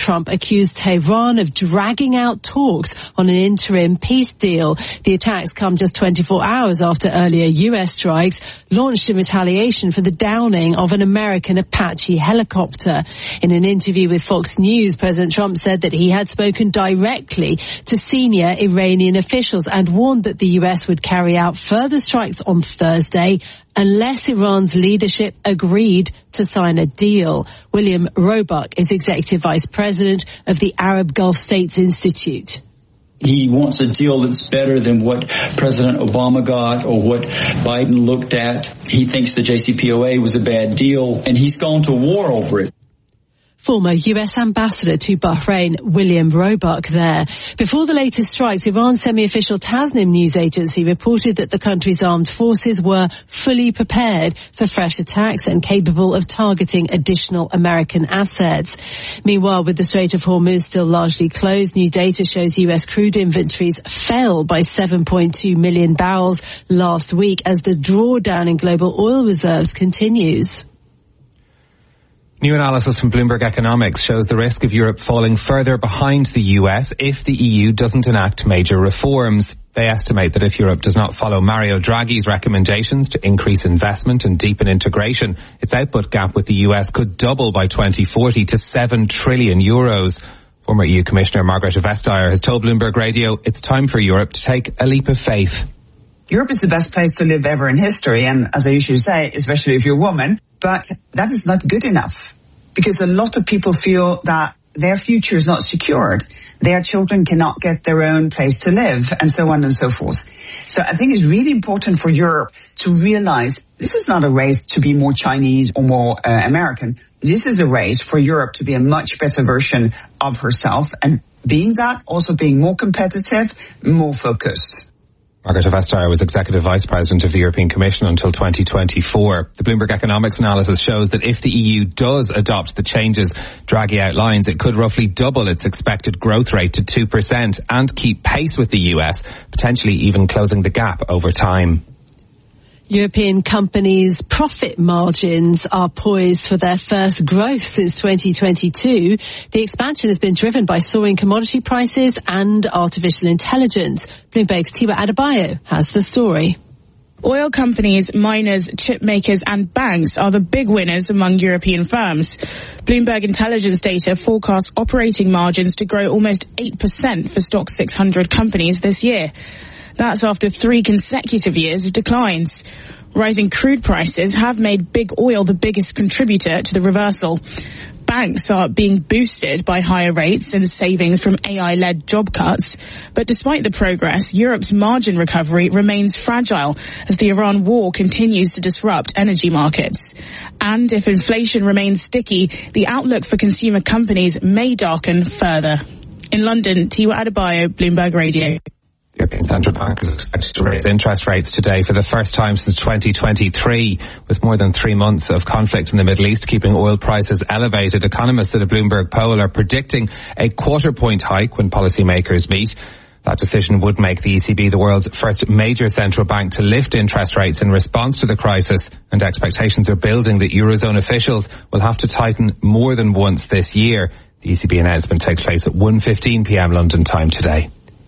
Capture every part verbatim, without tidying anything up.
Trump accused Tehran of dragging out talks on an interim peace deal. The attacks come just twenty-four hours after earlier U S strikes launched in retaliation for the downing of an American Apache helicopter. In an interview with Fox News, President Trump said that he had spoken directly to senior Iranian officials and warned that the U S would carry out further strikes on Thursday unless Iran's leadership agreed to sign a deal. William Roebuck is Executive Vice President of the Arab Gulf States Institute. He wants a deal that's better than what President Obama got or what Biden looked at. He thinks the J C P O A was a bad deal, and he's gone to war over it. Former U S Ambassador to Bahrain, William Roebuck there. Before the latest strikes, Iran's semi-official Tasnim news agency reported that the country's armed forces were fully prepared for fresh attacks and capable of targeting additional American assets. Meanwhile, with the Strait of Hormuz still largely closed, new data shows U S crude inventories fell by seven point two million barrels last week as the drawdown in global oil reserves continues. New analysis from Bloomberg Economics shows the risk of Europe falling further behind the U S if the E U doesn't enact major reforms. They estimate that if Europe does not follow Mario Draghi's recommendations to increase investment and deepen integration, its output gap with the U S could double by twenty forty to seven trillion euros. Former E U Commissioner Margrethe Vestager has told Bloomberg Radio it's time for Europe to take a leap of faith. Europe is the best place to live ever in history, and as I usually say, especially if you're a woman, but that is not good enough because a lot of people feel that their future is not secured. Their children cannot get their own place to live, and so on and so forth. So I think it's really important for Europe to realize this is not a race to be more Chinese or more uh, American. This is a race for Europe to be a much better version of herself, and being that, also being more competitive, more focused. Margrethe Vestager was Executive Vice President of the European Commission until twenty twenty-four. The Bloomberg Economics analysis shows that if the E U does adopt the changes Draghi outlines, it could roughly double its expected growth rate to two percent and keep pace with the U S, potentially even closing the gap over time. European companies' profit margins are poised for their first growth since twenty twenty-two. The expansion has been driven by soaring commodity prices and artificial intelligence. Bloomberg's Tiwa Adebayo has the story. Oil companies, miners, chip makers and banks are the big winners among European firms. Bloomberg Intelligence data forecasts operating margins to grow almost eight percent for Stoxx six hundred companies this year. That's after three consecutive years of declines. Rising crude prices have made big oil the biggest contributor to the reversal. Banks are being boosted by higher rates and savings from A I-led job cuts. But despite the progress, Europe's margin recovery remains fragile as the Iran war continues to disrupt energy markets. And if inflation remains sticky, the outlook for consumer companies may darken further. In London, Tiwa Adebayo, Bloomberg Radio. The European Central Bank is expected to raise interest rates today for the first time since twenty twenty-three. With more than three months of conflict in the Middle East keeping oil prices elevated, economists at a Bloomberg poll are predicting a quarter point hike when policymakers meet. That decision would make the E C B the world's first major central bank to lift interest rates in response to the crisis, and expectations are building that Eurozone officials will have to tighten more than once this year. The E C B announcement takes place at one fifteen p.m. London time today.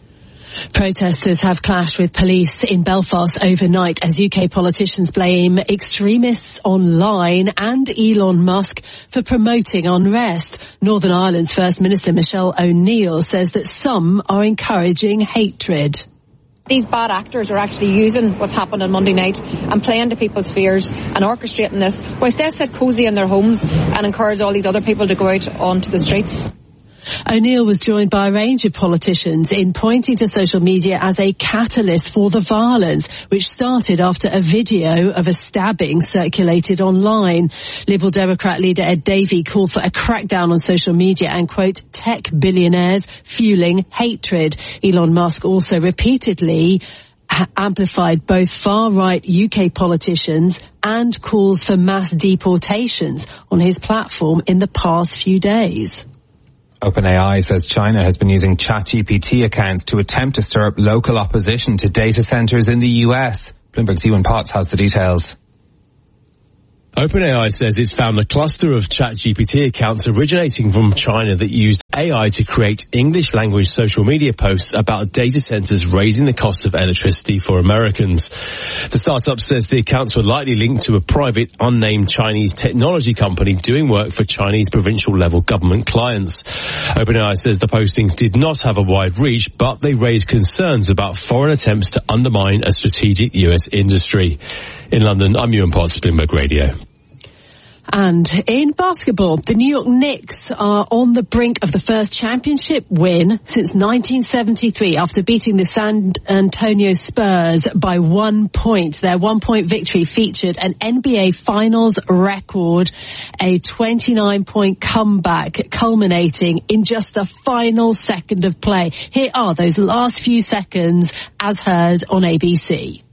Protesters have clashed with police in Belfast overnight as U K politicians blame extremists online and Elon Musk for promoting unrest. Northern Ireland's First Minister Michelle O'Neill says that some are encouraging hatred. These bad actors are actually using what's happened on Monday night and playing to people's fears and orchestrating this, whilst they sit cosy in their homes and encourage all these other people to go out onto the streets. O'Neill was joined by a range of politicians in pointing to social media as a catalyst for the violence, which started after a video of a stabbing circulated online. Liberal Democrat leader Ed Davey called for a crackdown on social media and, quote, tech billionaires fueling hatred. Elon Musk also repeatedly amplified both far-right U K politicians and calls for mass deportations on his platform in the past few days. OpenAI says China has been using ChatGPT accounts to attempt to stir up local opposition to data centers in the U S. Bloomberg's Ewan Potts has the details. OpenAI says it's found a cluster of ChatGPT accounts originating from China that used A I to create English language social media posts about data centers raising the cost of electricity for Americans. The startup says the accounts were likely linked to a private, unnamed Chinese technology company doing work for Chinese provincial level government clients. OpenAI says the postings did not have a wide reach, but they raised concerns about foreign attempts to undermine a strategic U S industry. In London, I'm Ewan Potts, Bloomberg Radio. And in basketball, the New York Knicks are on the brink of the first championship win since nineteen seventy-three after beating the San Antonio Spurs by one point. Their one-point victory featured an N B A Finals record, a twenty-nine point comeback culminating in just the final second of play. Here are those last few seconds as heard on A B C.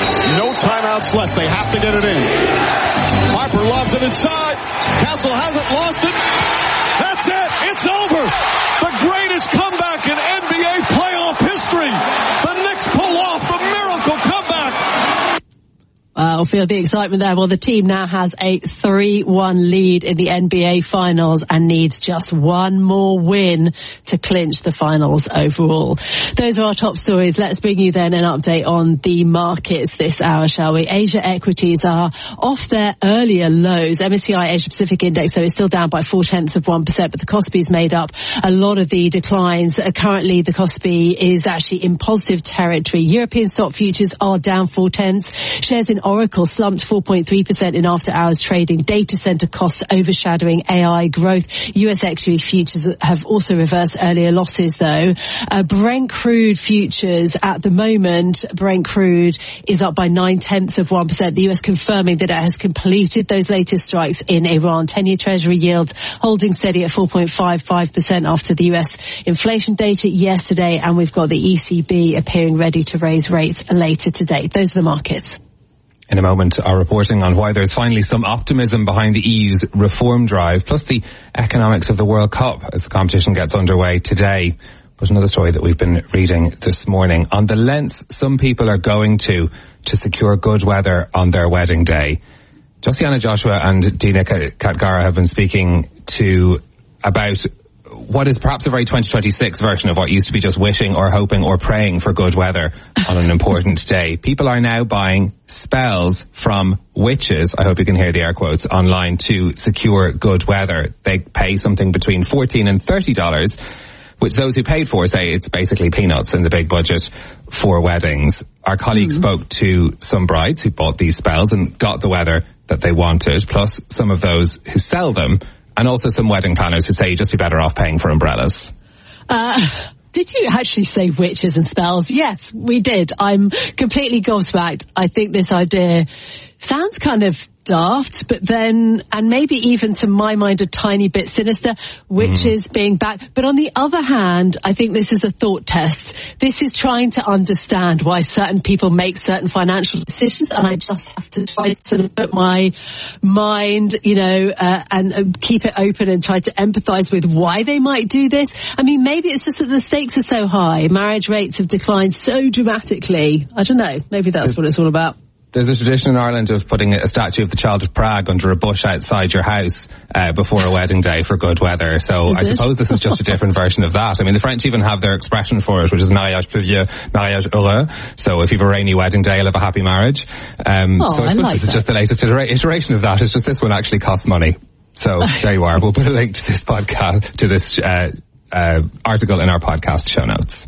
No timeouts left. They have to get it in. Harper lobs it inside. Castle hasn't lost it. That's it. It's over. The greatest comeback in N B A playoff history. The Knicks pull off the miracle comeback. I'll feel the excitement there. Well, the team now has a three one lead in the N B A Finals and needs just one more win to clinch the finals overall. Those are our top stories. Let's bring you then an update on the markets this hour, shall we? Asia equities are off their earlier lows. M S C I Asia Pacific Index, though, is still down by four tenths of one percent, but the Kospi's made up a lot of the declines. Currently, the Kospi is actually in positive territory. European stock futures are down four tenths. Shares in Oracle slumped four point three percent in after-hours trading. Data center costs overshadowing A I growth. U S equity futures have also reversed earlier losses, though. Uh, Brent crude futures at the moment, Brent crude is up by nine tenths of one percent. The U S confirming that it has completed those latest strikes in Iran. ten-year Treasury yields holding steady at four point five five percent after the U S inflation data yesterday, and we've got the E C B appearing ready to raise rates later today. Those are the markets. In a moment, our reporting on why there's finally some optimism behind the E U's reform drive, plus the economics of the World Cup as the competition gets underway today. But another story that we've been reading this morning on the lengths some people are going to to secure good weather on their wedding day. Josiana Joshua and Dina Katgara have been speaking to about what is perhaps a very twenty twenty-six version of what used to be just wishing or hoping or praying for good weather on an important day. People are now buying spells from witches, I hope you can hear the air quotes, online to secure good weather. They pay something between fourteen and thirty dollars, which those who paid for say it's basically peanuts in the big budget for weddings. Our colleague mm-hmm. spoke to some brides who bought these spells and got the weather that they wanted, plus some of those who sell them, and also some wedding planners who say you'd just be better off paying for umbrellas. Uh, did you actually say witches and spells? Yes, we did. I'm completely gobsmacked. I think this idea sounds kind of daft, but then, and maybe even to my mind, a tiny bit sinister, witches mm. being back. But on the other hand, I think this is a thought test. This is trying to understand why certain people make certain financial decisions, and I just have to try to sort of put my mind, you know, uh, and uh, keep it open and try to empathize with why they might do this. I mean, maybe it's just that the stakes are so high. Marriage rates have declined so dramatically. I don't know. Maybe that's what it's all about. There's a tradition in Ireland of putting a statue of the Child of Prague under a bush outside your house uh, before a wedding day for good weather. So is I it? suppose this is just a different version of that. I mean, the French even have their expression for it, which is mariage pluvieux, mariage heureux. So if you have a rainy wedding day, you'll have a happy marriage. Um, oh, so I suppose I like this that. is just the latest iteration of that. It's just this one actually costs money. So there you are. We'll put a link to this podcast, to this uh, uh, article in our podcast show notes.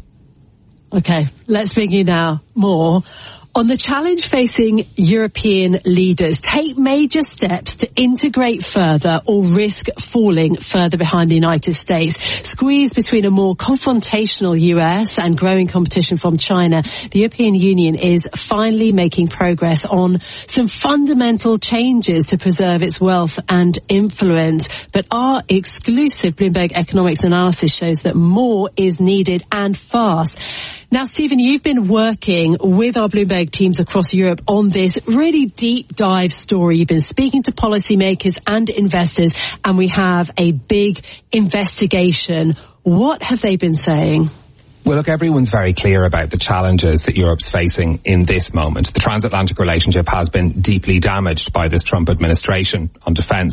Okay, let's bring you now more on the challenge facing European leaders. Take major steps to integrate further or risk falling further behind the United States. Squeezed between a more confrontational U S and growing competition from China, the European Union is finally making progress on some fundamental changes to preserve its wealth and influence. But our exclusive Bloomberg Economics analysis shows that more is needed and fast. Now, Stephen, you've been working with our Bloomberg teams across Europe on this really deep dive story. You've been speaking to policymakers and investors, and we have a big investigation. What have they been saying? Well, look, everyone's very clear about the challenges that Europe's facing in this moment. The transatlantic relationship has been deeply damaged by this Trump administration on defence,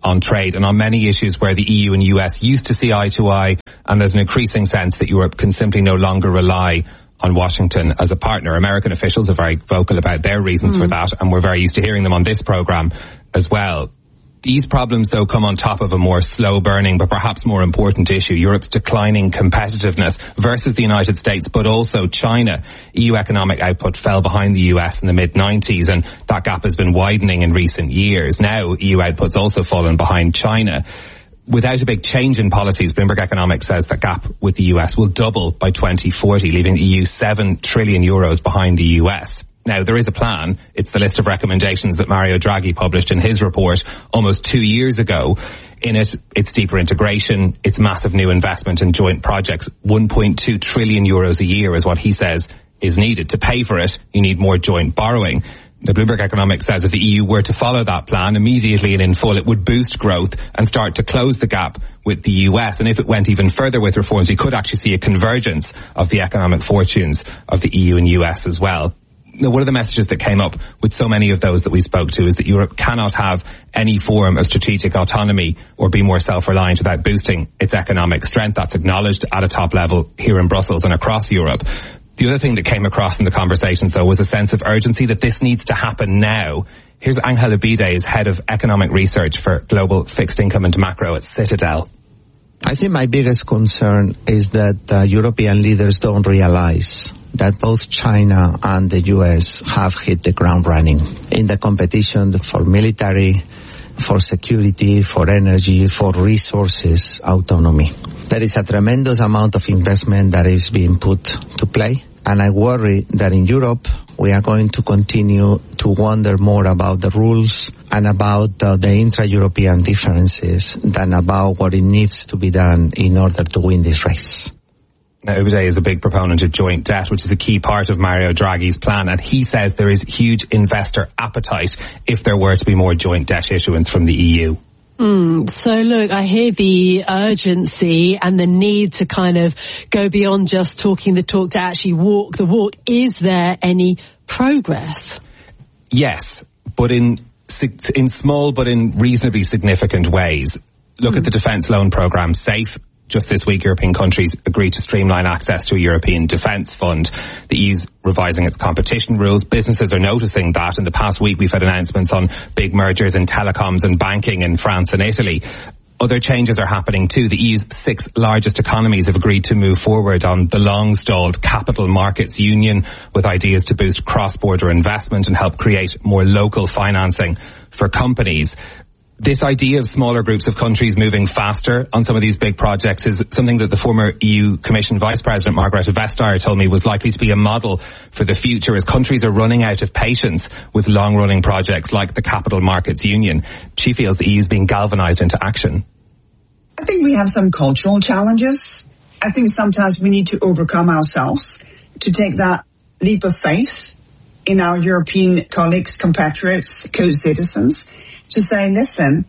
on trade and on many issues where the E U and U S used to see eye to eye, and there's an increasing sense that Europe can simply no longer rely on Washington as a partner. American officials are very vocal about their reasons mm. for that, and we're very used to hearing them on this programme as well. These problems, though, come on top of a more slow-burning but perhaps more important issue, Europe's declining competitiveness versus the United States, but also China. E U economic output fell behind the U S in the mid nineties, and that gap has been widening in recent years. Now, E U output's also fallen behind China. Without a big change in policies, Bloomberg Economics says that gap with the U S will double by twenty forty, leaving the E U seven trillion euros behind the U S. Now, there is a plan. It's the list of recommendations that Mario Draghi published in his report almost two years ago. In it, it's deeper integration, it's massive new investment in joint projects. one point two trillion euros a year is what he says is needed. To pay for it, you need more joint borrowing. The Bloomberg Economics says if the E U were to follow that plan immediately and in full, it would boost growth and start to close the gap with the U S. And if it went even further with reforms, we could actually see a convergence of the economic fortunes of the E U and U S as well. Now, one of the messages that came up with so many of those that we spoke to is that Europe cannot have any form of strategic autonomy or be more self-reliant without boosting its economic strength. That's acknowledged at a top level here in Brussels and across Europe. The other thing that came across in the conversations, though, was a sense of urgency that this needs to happen now. Here's Angela Bides, head of economic research for global fixed income and macro at Citadel. I think my biggest concern is that uh, European leaders don't realize that both China and the U S have hit the ground running in the competition for military, for security, for energy, for resources autonomy. There is a tremendous amount of investment that is being put to play, and I worry that in Europe we are going to continue to wonder more about the rules and about uh, the intra-European differences than about what it needs to be done in order to win this race. Now, Uday is a big proponent of joint debt, which is a key part of Mario Draghi's plan, and he says there is huge investor appetite if there were to be more joint debt issuance from the E U. Mm, so look, I hear the urgency and the need to kind of go beyond just talking the talk to actually walk the walk. Is there any progress? Yes, but in in small but in reasonably significant ways. Look mm. at the defence loan programme, SAFE. Just this week, European countries agreed to streamline access to a European defence fund. The E U's revising its competition rules. Businesses are noticing that. In the past week, we've had announcements on big mergers in telecoms and banking in France and Italy. Other changes are happening too. The E U's six largest economies have agreed to move forward on the long-stalled Capital Markets Union with ideas to boost cross-border investment and help create more local financing for companies. This idea of smaller groups of countries moving faster on some of these big projects is something that the former E U Commission Vice President Margrethe Vestager told me was likely to be a model for the future as countries are running out of patience with long-running projects like the Capital Markets Union. She feels the E U is being galvanised into action. I think we have some cultural challenges. I think sometimes we need to overcome ourselves to take that leap of faith in our European colleagues, compatriots, co-citizens, to say, listen,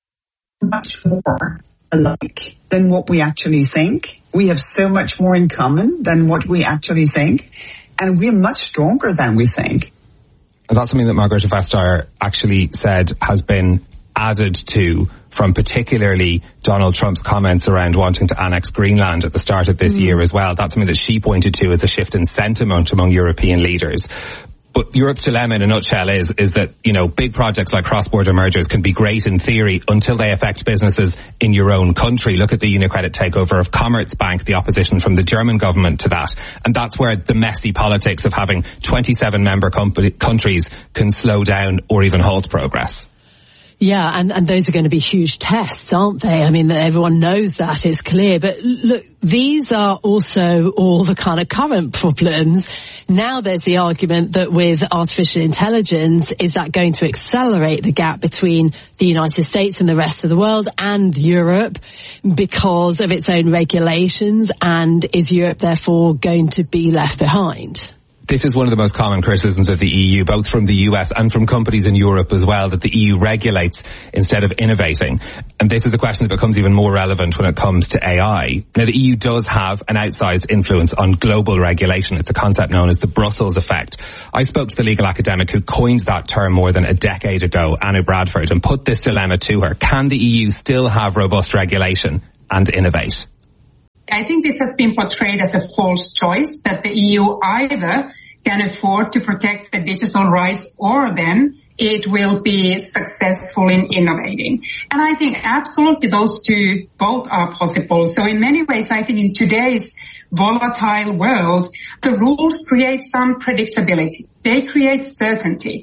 much more alike than what we actually think. We have so much more in common than what we actually think, and we're much stronger than we think. And that's something that Margrethe Vestager actually said has been added to from particularly Donald Trump's comments around wanting to annex Greenland at the start of this mm. year as well. That's something that she pointed to as a shift in sentiment among European leaders. But Europe's dilemma in a nutshell is, is that, you know, big projects like cross-border mergers can be great in theory until they affect businesses in your own country. Look at the UniCredit takeover of Commerzbank, the opposition from the German government to that. And that's where the messy politics of having twenty-seven member com- countries can slow down or even halt progress. Yeah, and, and those are going to be huge tests, aren't they? I mean, everyone knows that, it's clear. But look, these are also all the kind of current problems. Now there's the argument that with artificial intelligence, is that going to accelerate the gap between the United States and the rest of the world and Europe because of its own regulations? And is Europe therefore going to be left behind? This is one of the most common criticisms of the E U, both from the U S and from companies in Europe as well, that the E U regulates instead of innovating. And this is a question that becomes even more relevant when it comes to A I. Now, the E U does have an outsized influence on global regulation. It's a concept known as the Brussels effect. I spoke to the legal academic who coined that term more than a decade ago, Anu Bradford, and put this dilemma to her. Can the E U still have robust regulation and innovate? I think this has been portrayed as a false choice, that the E U either can afford to protect the digital rights or then it will be successful in innovating. And I think absolutely those two both are possible. So in many ways, I think in today's volatile world, the rules create some predictability. They create certainty.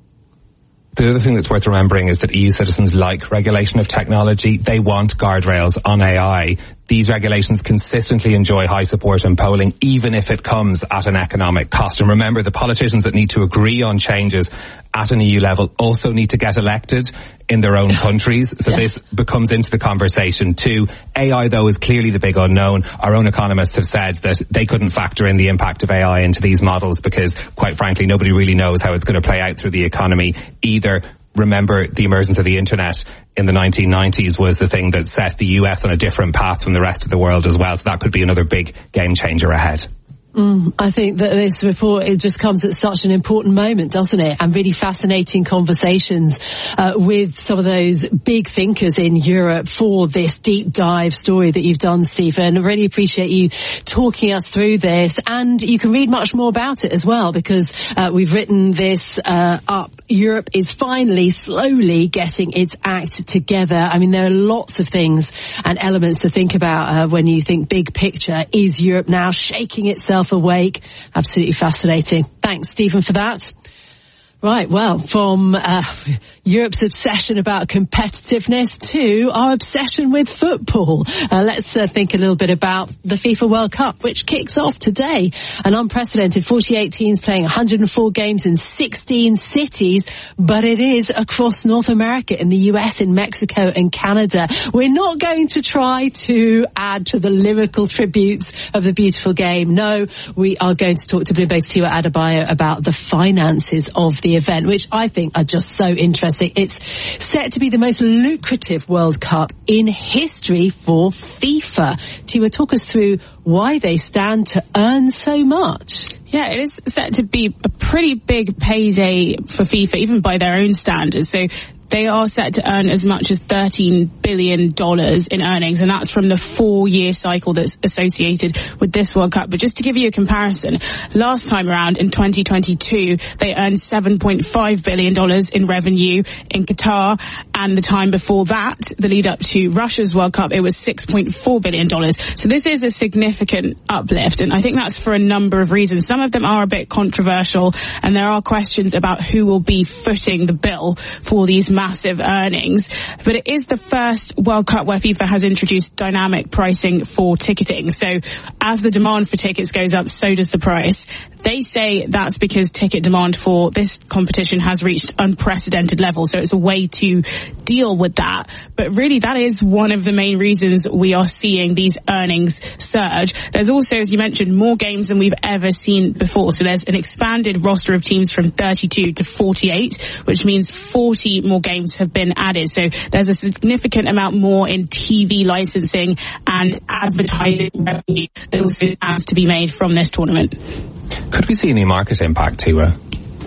The other thing that's worth remembering is that E U citizens like regulation of technology. They want guardrails on A I. These regulations consistently enjoy high support in polling, even if it comes at an economic cost. And remember, the politicians that need to agree on changes at an E U level also need to get elected in their own countries. So yes. This becomes into the conversation too. A I, though, is clearly the big unknown. Our own economists have said that they couldn't factor in the impact of A I into these models because, quite frankly, nobody really knows how it's going to play out through the economy either. Remember, the emergence of the internet in the nineteen nineties was the thing that set the U S on a different path from the rest of the world as well. So that could be another big game changer ahead. Mm, I think that this report, it just comes at such an important moment, doesn't it? And really fascinating conversations uh, with some of those big thinkers in Europe for this deep dive story that you've done, Stephen. I really appreciate you talking us through this. And you can read much more about it as well, because uh, we've written this uh, up. Europe is finally, slowly getting its act together. I mean, there are lots of things and elements to think about uh, when you think big picture. Is Europe now shaking itself awake? Absolutely fascinating. Thanks, Stephen, for that. Right, well, from uh, Europe's obsession about competitiveness to our obsession with football. Uh, let's uh, think a little bit about the FIFA World Cup, which kicks off today. An unprecedented forty-eight teams playing one hundred four games in sixteen cities, but it is across North America, in the U S, in Mexico and Canada. We're not going to try to add to the lyrical tributes of the beautiful game. No, we are going to talk to Bloomberg's Tiwa Adebayo about the finances of the event, which I think are just so interesting. It's set to be the most lucrative World Cup in history for FIFA. Tiwa, talk us through why they stand to earn so much. Yeah, it is set to be a pretty big payday for FIFA, even by their own standards. So they are set to earn as much as thirteen billion dollars in earnings, and that's from the four-year cycle that's associated with this World Cup. But just to give you a comparison, last time around in twenty twenty-two, they earned seven point five billion dollars in revenue in Qatar, and the time before that, the lead up to Russia's World Cup, it was six point four billion dollars. So this is a significant uplift, and I think that's for a number of reasons. Some of them are a bit controversial, and there are questions about who will be footing the bill for these massive earnings. But it is the first World Cup where FIFA has introduced dynamic pricing for ticketing. So as the demand for tickets goes up, so does the price. They say that's because ticket demand for this competition has reached unprecedented levels. So it's a way to deal with that. But really, that is one of the main reasons we are seeing these earnings surge. There's also, as you mentioned, more games than we've ever seen before. So there's an expanded roster of teams from thirty-two to forty-eight, which means forty more games have been added. So there's a significant amount more in T V licensing and advertising revenue that also has to be made from this tournament. Could we see any market impact, Tiwa?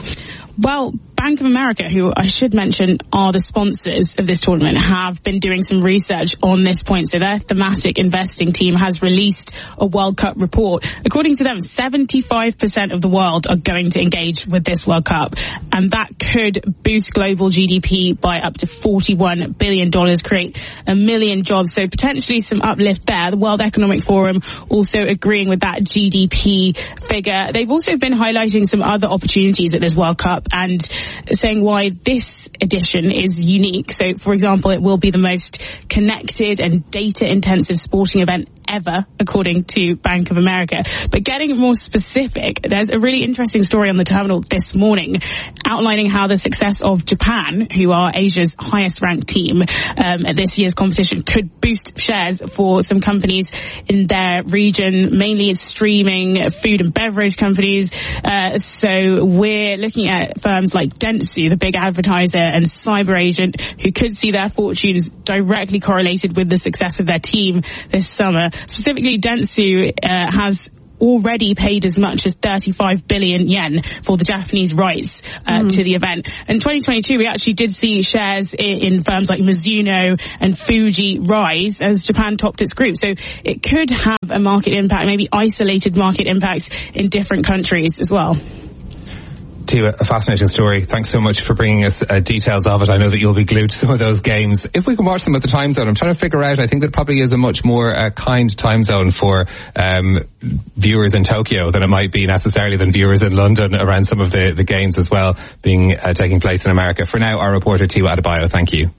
Well, Bank of America, who I should mention are the sponsors of this tournament, have been doing some research on this point. So their thematic investing team has released a World Cup report. According to them, seventy-five percent of the world are going to engage with this World Cup. And that could boost global G D P by up to forty-one billion dollars, create a million jobs. So potentially some uplift there. The World Economic Forum also agreeing with that G D P figure. They've also been highlighting some other opportunities at this World Cup and saying why this edition is unique. So, for example, it will be the most connected and data-intensive sporting event ever, according to Bank of America. But getting more specific, there's a really interesting story on the terminal this morning outlining how the success of Japan, who are Asia's highest ranked team um, at this year's competition, could boost shares for some companies in their region, mainly streaming, food and beverage companies. Uh, so we're looking at firms like Dentsu, the big advertiser, and CyberAgent, who could see their fortunes directly correlated with the success of their team this summer. Specifically, Dentsu uh, has already paid as much as thirty-five billion yen for the Japanese rights uh, mm. to the event. In twenty twenty-two, we actually did see shares in, in firms like Mizuno and Fuji rise as Japan topped its group. So it could have a market impact, maybe isolated market impacts in different countries as well. Tia, a fascinating story. Thanks so much for bringing us uh, details of it. I know that you'll be glued to some of those games. If we can watch them at the time zone, I'm trying to figure out, I think there probably is a much more uh, kind time zone for um, viewers in Tokyo than it might be necessarily than viewers in London around some of the, the games as well being uh, taking place in America. For now, our reporter Tia Adebayo, thank you.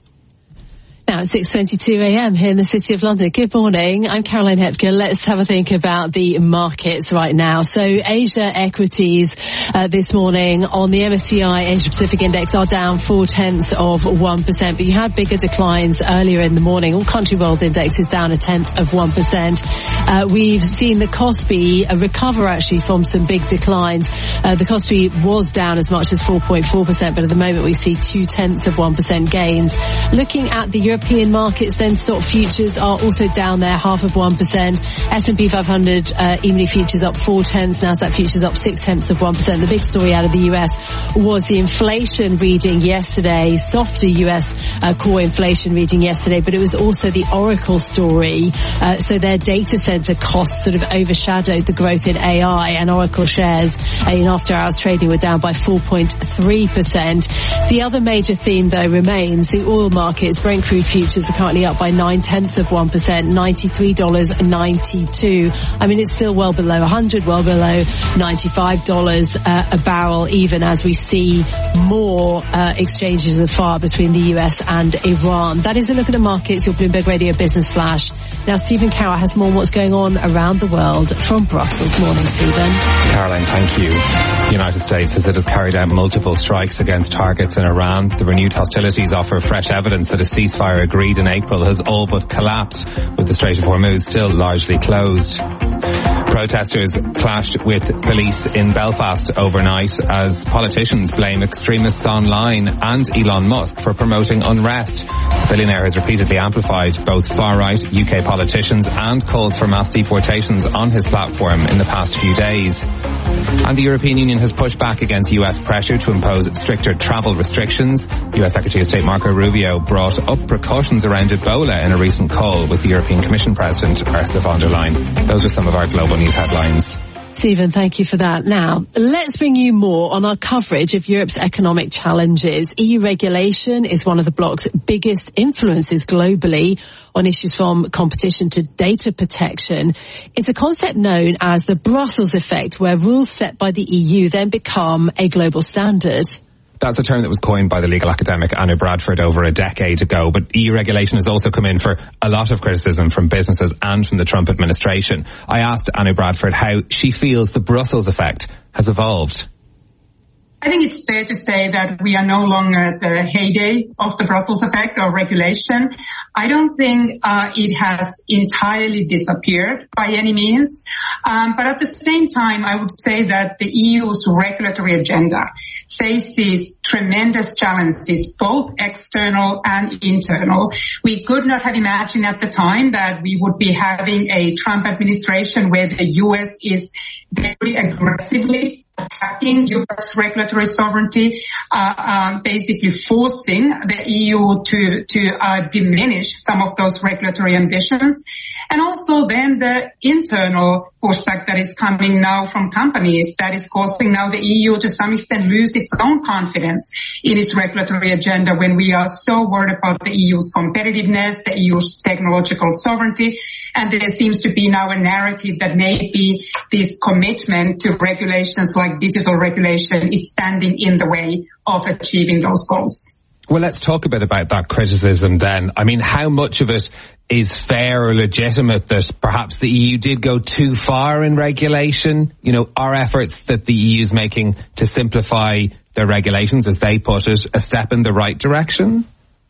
Now it's six twenty-two a.m. here in the City of London. Good morning. I'm Caroline Hepker. Let's have a think about the markets right now. So Asia equities uh, this morning on the M S C I Asia Pacific Index are down four tenths of one percent, but you had bigger declines earlier in the morning. All country world index is down a tenth of one percent. Uh, we've seen the Kospi uh, recover actually from some big declines. Uh, the Kospi was down as much as four point four percent, but at the moment we see two tenths of one percent gains. Looking at the European European markets, then stock futures are also down there, half of one percent. S and P five hundred uh, E-mini futures up four tenths, Nasdaq futures up six tenths of one percent. The big story out of the U S was the inflation reading yesterday, softer U S uh, core inflation reading yesterday, but it was also the Oracle story. Uh, so their data center costs sort of overshadowed the growth in A I, and Oracle shares uh, in after hours trading were down by four point three percent. The other major theme though remains the oil markets. Brent crude futures are currently up by nine tenths of one percent, ninety-three dollars and ninety-two. I mean, it's still well below one hundred, well below ninety-five dollars uh, a barrel, even as we see more uh, exchanges of fire between the U S and Iran. That is a look at the markets, your Bloomberg Radio Business Flash. Now, Stephen Carroll has more on what's going on around the world from Brussels. Morning, Stephen. Caroline, thank you. The United States says it has carried out multiple strikes against targets in Iran. The renewed hostilities offer fresh evidence that a ceasefire agreed in April has all but collapsed, with the Strait of Hormuz still largely closed. Protesters clashed with police in Belfast overnight as politicians blame extremists online and Elon Musk for promoting unrest. The billionaire has repeatedly amplified both far-right U K politicians and calls for mass deportations on his platform in the past few days. And the European Union has pushed back against U S pressure to impose stricter travel restrictions. U S Secretary of State Marco Rubio brought up precautions around Ebola in a recent call with the European Commission President Ursula von der Leyen. Those are some of our global news headlines. Stephen, thank you for that. Now, let's bring you more on our coverage of Europe's economic challenges. E U regulation is one of the bloc's biggest influences globally on issues from competition to data protection. It's a concept known as the Brussels effect, where rules set by the E U then become a global standard. That's a term that was coined by the legal academic Anu Bradford over a decade ago, but E U regulation has also come in for a lot of criticism from businesses and from the Trump administration. I asked Anu Bradford how she feels the Brussels effect has evolved. I think it's fair to say that we are no longer at the heyday of the Brussels effect or regulation. I don't think uh, it has entirely disappeared by any means. Um, but at the same time, I would say that the E U's regulatory agenda faces tremendous challenges, both external and internal. We could not have imagined at the time that we would be having a Trump administration where the U S is very aggressively attacking Europe's regulatory sovereignty, uh, um, basically forcing the E U to, to uh, diminish some of those regulatory ambitions. And also then the internal pushback that is coming now from companies that is causing now the E U to some extent lose its own confidence in its regulatory agenda when we are so worried about the E U's competitiveness, the E U's technological sovereignty. And there seems to be now a narrative that maybe this commitment to regulations like digital regulation is standing in the way of achieving those goals. Well, let's talk a bit about that criticism then. I mean, how much of it is fair or legitimate, that perhaps the E U did go too far in regulation? You know, are efforts that the E U is making to simplify their regulations, as they put it, a step in the right direction?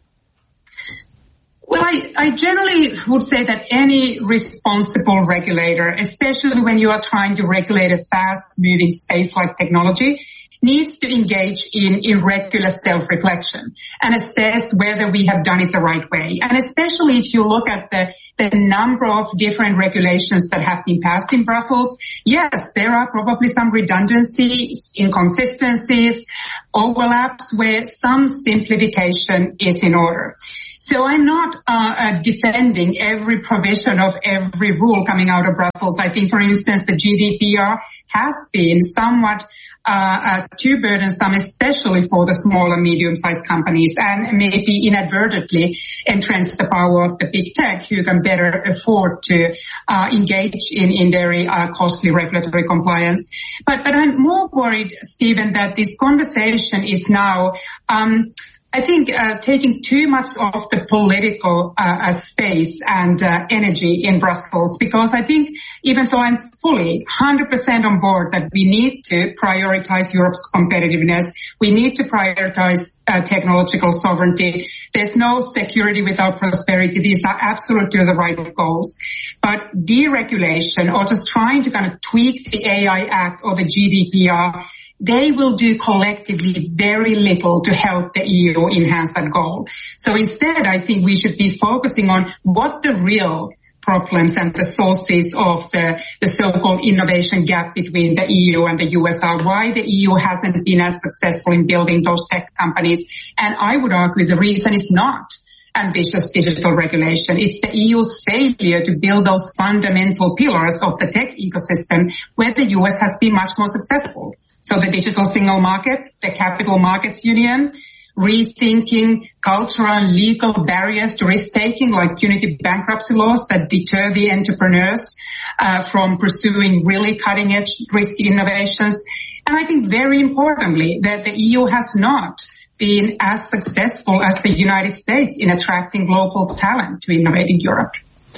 Well, I, I generally would say that any responsible regulator, especially when you are trying to regulate a fast-moving space like technology, needs to engage in, in regular self-reflection and assess whether we have done it the right way. And especially if you look at the, the number of different regulations that have been passed in Brussels, yes, there are probably some redundancies, inconsistencies, overlaps where some simplification is in order. So I'm not uh, uh, defending every provision of every rule coming out of Brussels. I think, for instance, the G D P R has been somewhat uh, uh too burdensome, especially for the small and medium-sized companies, and maybe inadvertently entrench the power of the big tech, who can better afford to uh engage in, in very uh, costly regulatory compliance. But, but I'm more worried, Stephen, that this conversation is now um I think uh, taking too much of the political uh, space and uh, energy in Brussels, because I think even though I'm fully one hundred percent on board that we need to prioritize Europe's competitiveness, we need to prioritize uh, technological sovereignty. There's no security without prosperity. These are absolutely the right goals. But deregulation, or just trying to kind of tweak the A I Act or the G D P R, they will do collectively very little to help the E U enhance that goal. So instead, I think we should be focusing on what the real problems and the sources of the, the so-called innovation gap between the E U and the U S are, why the E U hasn't been as successful in building those tech companies. And I would argue the reason is not ambitious digital regulation. It's the E U's failure to build those fundamental pillars of the tech ecosystem where the U S has been much more successful. So the digital single market, the capital markets union, rethinking cultural and legal barriers to risk-taking like punitive bankruptcy laws that deter the entrepreneurs uh, from pursuing really cutting-edge risky innovations. And I think very importantly that the E U has not been as successful as the United States in attracting global talent to innovate in Europe.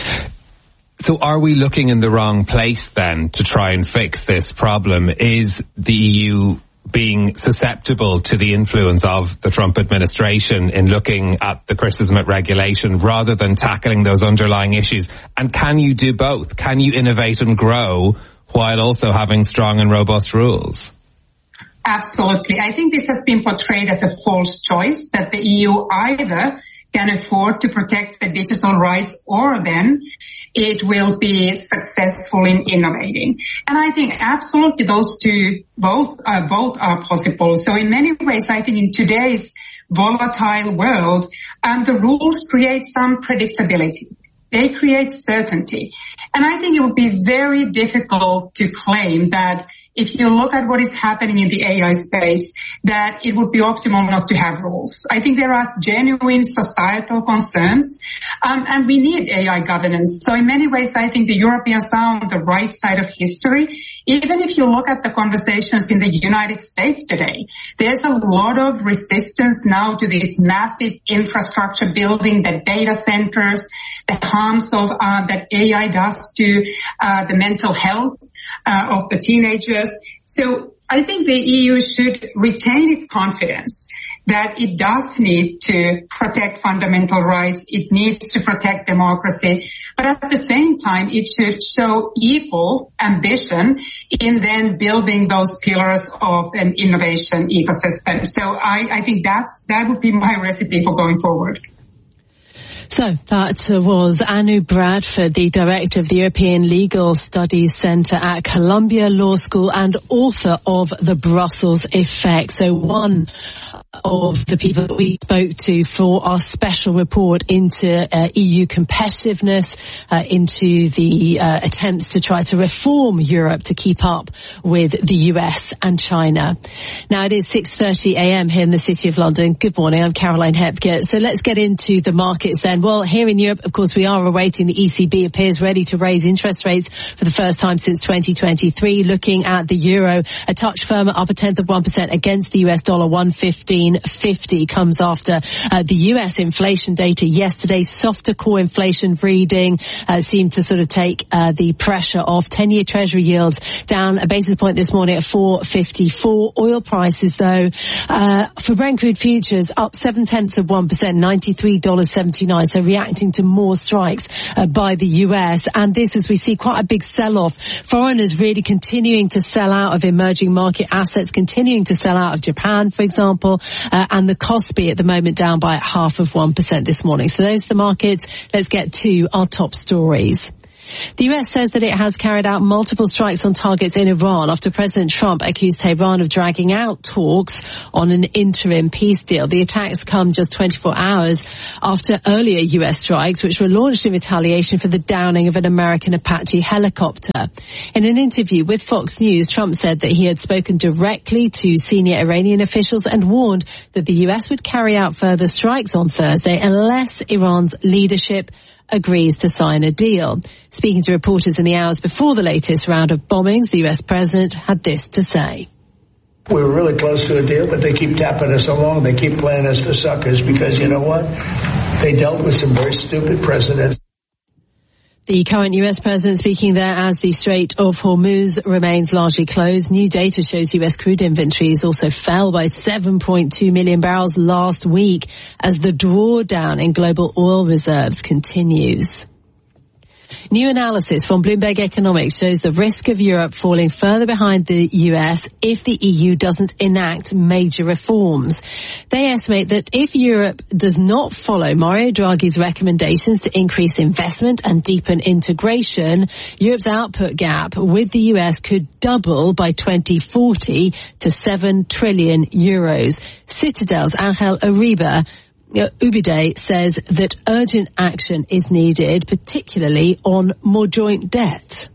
So are we looking in the wrong place then to try and fix this problem? Is the E U being susceptible to the influence of the Trump administration in looking at the criticism at regulation rather than tackling those underlying issues? And can you do both? Can you innovate and grow while also having strong and robust rules? Absolutely. I think this has been portrayed as a false choice, that the E U either can afford to protect the digital rights or then it will be successful in innovating. And I think absolutely those two, both, uh, both are possible. So in many ways, I think in today's volatile world, um, the rules create some predictability. They create certainty. And I think it would be very difficult to claim that if you look at what is happening in the A I space, that it would be optimal not to have rules. I think there are genuine societal concerns, um, and we need A I governance. So in many ways, I think the Europeans are on the right side of history. Even if you look at the conversations in the United States today, there's a lot of resistance now to this massive infrastructure building, the data centers, the harms of uh, that A I does to uh, the mental health Uh, of the teenagers. So I think the E U should retain its confidence that it does need to protect fundamental rights. It needs to protect democracy. But at the same time, it should show equal ambition in then building those pillars of an innovation ecosystem. So I, I think that's, that would be my recipe for going forward. So that was Anu Bradford, the director of the European Legal Studies Centre at Columbia Law School and author of The Brussels Effect. So one of the people that we spoke to for our special report into uh, E U competitiveness, uh, into the uh, attempts to try to reform Europe to keep up with the U S and China. Now it is six thirty a m here in the City of London. Good morning, I'm Caroline Hepker. So let's get into the markets then. Well, here in Europe, of course, we are awaiting the E C B appears ready to raise interest rates for the first time since twenty twenty-three. Looking at the euro, a touch firmer, up a tenth of one percent against the U S dollar, one fifteen fifty, comes after uh, the U S inflation data yesterday. Softer core inflation reading uh, seemed to sort of take uh, the pressure off. ten-year Treasury yields down a basis point this morning at four fifty-four. Oil prices, though, uh, for Brent crude futures, up seven tenths of one percent, ninety-three dollars seventy-nine. So reacting to more strikes uh, by the U S. And this, as we see, quite a big sell-off. Foreigners really continuing to sell out of emerging market assets, continuing to sell out of Japan, for example, uh, and the Kospi at the moment down by half of one percent this morning. So those are the markets. Let's get to our top stories. The U S says that it has carried out multiple strikes on targets in Iran after President Trump accused Tehran of dragging out talks on an interim peace deal. The attacks come just twenty-four hours after earlier U S strikes, which were launched in retaliation for the downing of an American Apache helicopter. In an interview with Fox News, Trump said that he had spoken directly to senior Iranian officials and warned that the U S would carry out further strikes on Thursday unless Iran's leadership agrees to sign a deal. Speaking to reporters in the hours before the latest round of bombings, the U S president had this to say. We were really close to a deal, but they keep tapping us along. They keep playing us the suckers because, you know what? They dealt with some very stupid precedents. The current U S president speaking there as the Strait of Hormuz remains largely closed. New data shows U S crude inventories also fell by seven point two million barrels last week as the drawdown in global oil reserves continues. New analysis from Bloomberg Economics shows the risk of Europe falling further behind the U S if the E U doesn't enact major reforms. They estimate that if Europe does not follow Mario Draghi's recommendations to increase investment and deepen integration, Europe's output gap with the U S could double by twenty forty to seven trillion euros. Citadel's Angel Uribe Ubide says that urgent action is needed, particularly on more joint debt.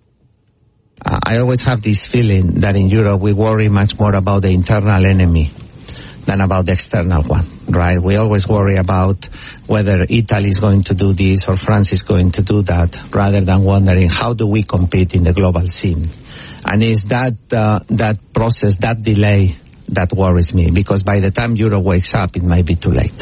Uh, I always have this feeling that in Europe we worry much more about the internal enemy than about the external one, right? We always worry about whether Italy is going to do this or France is going to do that, rather than wondering how do we compete in the global scene. And it's that, uh, that process, that delay, that worries me, because by the time Europe wakes up, it might be too late.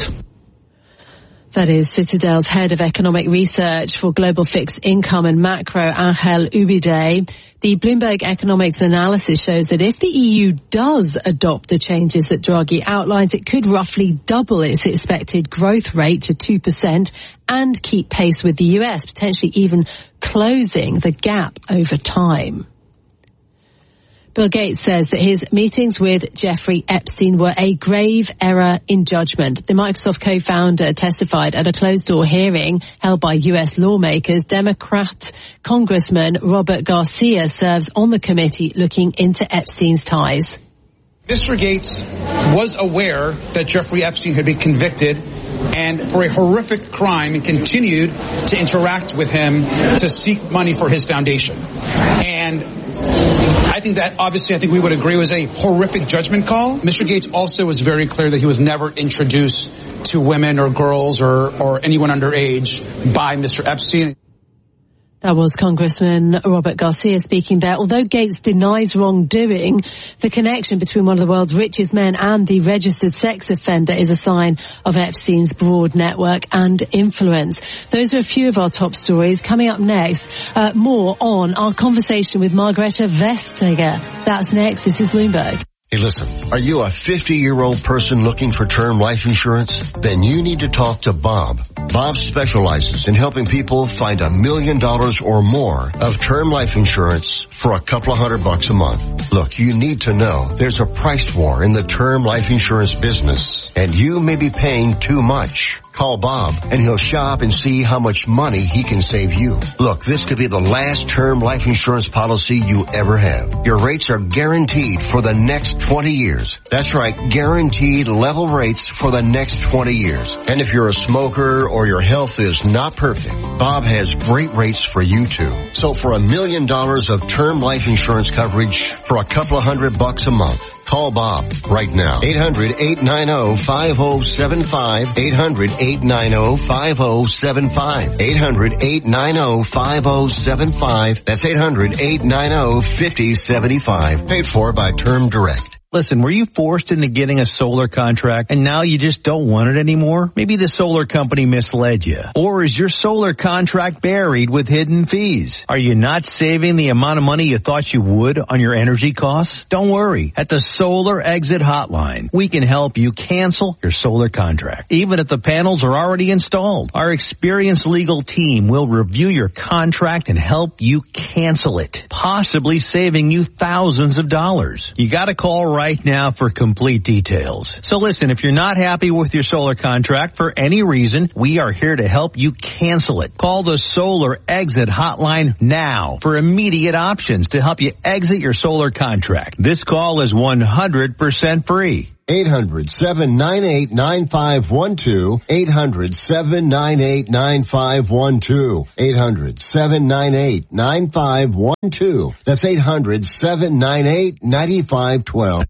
That is Citadel's head of economic research for global fixed income and macro, Angel Ubide. The Bloomberg Economics analysis shows that if the E U does adopt the changes that Draghi outlines, it could roughly double its expected growth rate to two percent and keep pace with the U S, potentially even closing the gap over time. Bill Gates says that his meetings with Jeffrey Epstein were a grave error in judgment. The Microsoft co-founder testified at a closed-door hearing held by U S lawmakers. Democrat Congressman Robert Garcia serves on the committee looking into Epstein's ties. Mister Gates was aware that Jeffrey Epstein had been convicted and for a horrific crime and continued to interact with him to seek money for his foundation. And I think that obviously I think we would agree was a horrific judgment call. Mister Gates also was very clear that he was never introduced to women or girls or, or anyone underage by Mister Epstein. That was Congressman Robert Garcia speaking there. Although Gates denies wrongdoing, the connection between one of the world's richest men and the registered sex offender is a sign of Epstein's broad network and influence. Those are a few of our top stories. Coming up next, uh, more on our conversation with Margrethe Vestager. That's next. This is Bloomberg. Hey, listen, are you a fifty-year-old person looking for term life insurance? Then you need to talk to Bob. Bob specializes in helping people find a million dollars or more of term life insurance for a couple of hundred bucks a month. Look, you need to know there's a price war in the term life insurance business, and you may be paying too much. Call Bob, and he'll shop and see how much money he can save you. Look, this could be the last term life insurance policy you ever have. Your rates are guaranteed for the next twenty years. That's right, guaranteed level rates for the next twenty years. And if you're a smoker or your health is not perfect, Bob has great rates for you too. So for a million dollars of term life insurance coverage for a couple of hundred bucks a month, Call Bob right now. eight hundred, eight nine zero, five zero seven five. eight hundred, eight nine zero, five zero seven five. eight hundred, eight nine zero, five zero seven five. That's eight hundred, eight nine zero, five zero seven five. Paid for by Term Direct. Listen, were you forced into getting a solar contract and now you just don't want it anymore? Maybe the solar company misled you. Or is your solar contract buried with hidden fees? Are you not saving the amount of money you thought you would on your energy costs? Don't worry. At the Solar Exit Hotline, we can help you cancel your solar contract, even if the panels are already installed. Our experienced legal team will review your contract and help you cancel it, possibly saving you thousands of dollars. You gotta call right now for complete details. So listen, if you're not happy with your solar contract for any reason, we are here to help you cancel it. Call the Solar Exit Hotline now for immediate options to help you exit your solar contract. This call is one hundred percent free. eight hundred, seven nine eight, nine five one two. eight hundred, seven nine eight, nine five one two. eight hundred, seven nine eight, nine five one two. That's eight hundred, seven nine eight, nine five one two.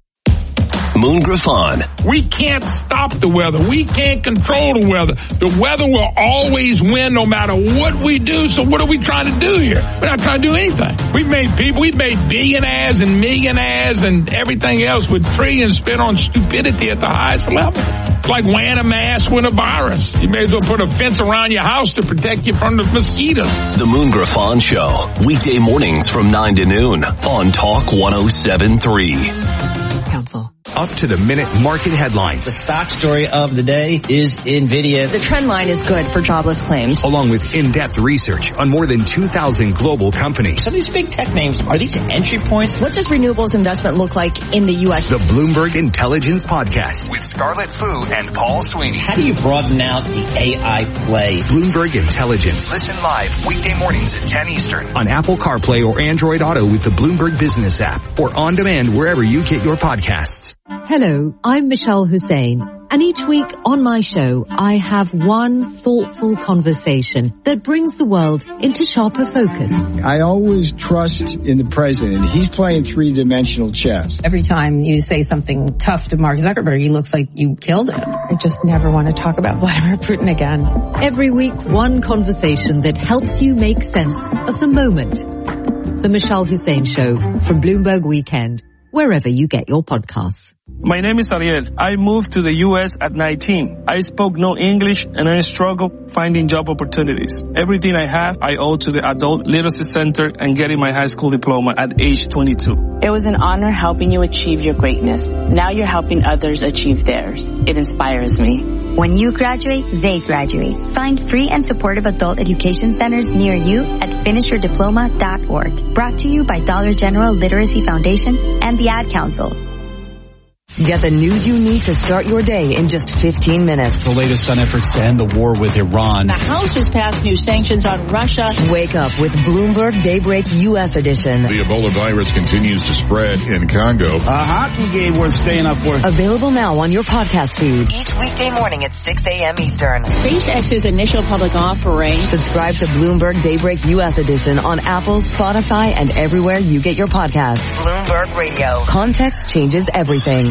Moon Griffon. We can't stop the weather. We can't control the weather. The weather will always win no matter what we do. So what are we trying to do here? We're not trying to do anything. We've made people, we've made billionaires and millionaires and everything else with trillions spent on stupidity at the highest level. It's like wearing a mask with a virus. You may as well put a fence around your house to protect you from the mosquitoes. The Moon Griffon Show. Weekday mornings from nine to noon on Talk one oh seven point three. Council. Up to the minute market headlines. The stock story of the day is NVIDIA. The trend line is good for jobless claims. Along with in-depth research on more than two thousand global companies. Some of these big tech names, are these entry points? What does renewables investment look like in the U S? The Bloomberg Intelligence Podcast with Scarlett Fu and Paul Sweeney. How do you broaden out the A I play? Bloomberg Intelligence. Listen live weekday mornings at ten Eastern on Apple CarPlay or Android Auto with the Bloomberg Business app or on demand wherever you get your podcasts. Hello, I'm Michelle Hussein, and each week on my show, I have one thoughtful conversation that brings the world into sharper focus. I always trust in the president. He's playing three-dimensional chess. Every time you say something tough to Mark Zuckerberg, he looks like you killed him. I just never want to talk about Vladimir Putin again. Every week, one conversation that helps you make sense of the moment. The Michelle Hussein Show from Bloomberg Weekend, wherever you get your podcasts. My name is Ariel. I moved to the U S at nineteen. I spoke no English and I struggled finding job opportunities. Everything I have, I owe to the Adult Literacy Center and getting my high school diploma at age twenty-two. It was an honor helping you achieve your greatness. Now you're helping others achieve theirs. It inspires me. When you graduate, they graduate. Find free and supportive adult education centers near you at finish your diploma dot org. Brought to you by Dollar General Literacy Foundation and the Ad Council. Get the news you need to start your day in just fifteen minutes. The latest on efforts to end the war with Iran. The House has passed new sanctions on Russia. Wake up with Bloomberg Daybreak U S edition. The Ebola virus continues to spread in Congo. A hockey game worth staying up for. Available now on your podcast feed. Each weekday morning at six a.m. Eastern. SpaceX's initial public offering. Subscribe to Bloomberg Daybreak U S edition on Apple, Spotify, and everywhere you get your podcasts. Bloomberg Radio. Context changes everything.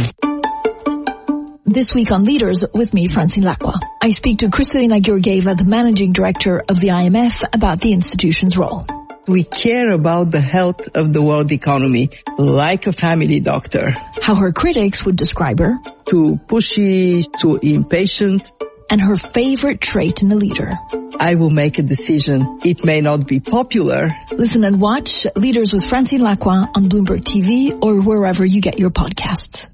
This week on Leaders, with me, Francine Lacqua. I speak to Kristalina Georgieva, the managing director of the I M F, about the institution's role. We care about the health of the world economy like a family doctor. How her critics would describe her. Too pushy, too impatient. And her favorite trait in a leader. I will make a decision. It may not be popular. Listen and watch Leaders with Francine Lacqua on Bloomberg T V or wherever you get your podcasts.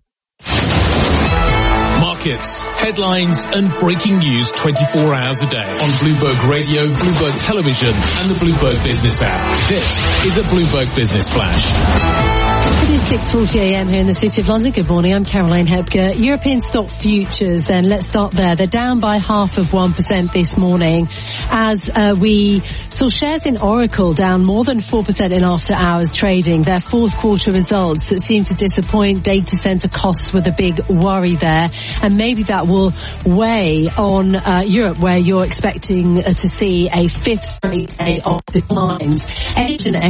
Markets, headlines and breaking news twenty-four hours a day on Bloomberg Radio, Bloomberg Television and the Bloomberg Business app. This is a Bloomberg Business Flash. It is six forty a.m. here in the City of London. Good morning, I'm Caroline Hepker. European stock futures, then let's start there. They're down by half of one percent this morning as uh, we saw shares in Oracle down more than four percent in after hours trading. Their fourth quarter results that seem to disappoint. Data center costs were the big worry there, and maybe that will weigh on uh, Europe, where you're expecting uh, to see a fifth straight day of declines. Asian